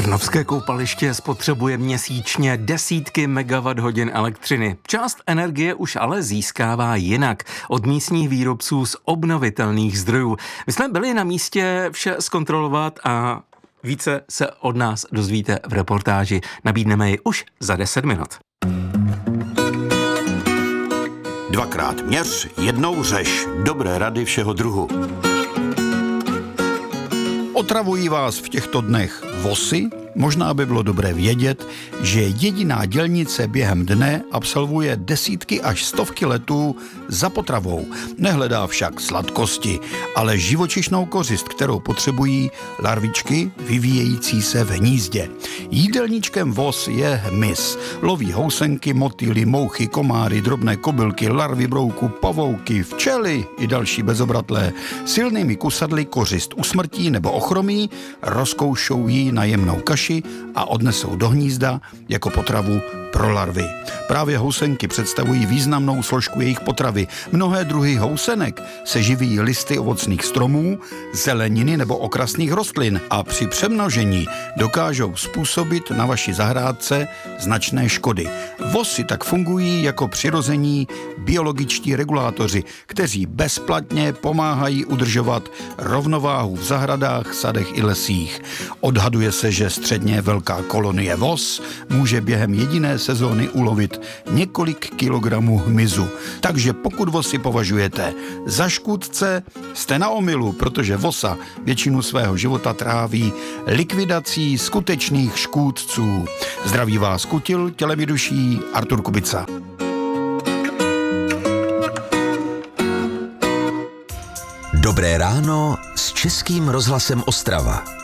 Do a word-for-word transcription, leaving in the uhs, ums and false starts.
Trnovské koupaliště spotřebuje měsíčně desítky megawatt hodin elektřiny. Část energie už ale získává jinak, od místních výrobců z obnovitelných zdrojů. My jsme byli na místě vše zkontrolovat a více se od nás dozvíte v reportáži. Nabídneme ji už za deset minut. Dvakrát měř, jednou řeš. Dobré rady všeho druhu. Otravují vás v těchto dnech vosy? Možná by bylo dobré vědět, že jediná dělnice během dne absolvuje desítky až stovky letů za potravou. Nehledá však sladkosti, ale živočišnou kořist, kterou potřebují larvičky vyvíjející se v hnízdě. Jídelníčkem vos je hmyz. Loví housenky, motýly, mouchy, komáry, drobné kobylky, larvy brouku, pavouky, včely i další bezobratlé. Silnými kusadly kořist usmrtí nebo ochromí, rozkoušou ji na jemnou kaši a odnesou do hnízda jako potravu pro larvy. Právě housenky představují významnou složku jejich potravy. Mnohé druhy housenek se živí listy ovocných stromů, zeleniny nebo okrasných rostlin a při přemnožení dokážou způsobit na vaší zahrádce značné škody. Vosy tak fungují jako přirození biologičtí regulátoři, kteří bezplatně pomáhají udržovat rovnováhu v zahradách, sadech i lesích. Odhaduje se, že středně velká kolonie vos může během jediné sezóny ulovit několik kilogramů hmyzu. Takže pokud vosy považujete za škůdce, jste na omylu, protože vosa většinu svého života tráví likvidací skutečných škůdců. Zdraví vás kutil, tělem i duší Artur Kubica. Dobré ráno s Českým rozhlasem Ostrava.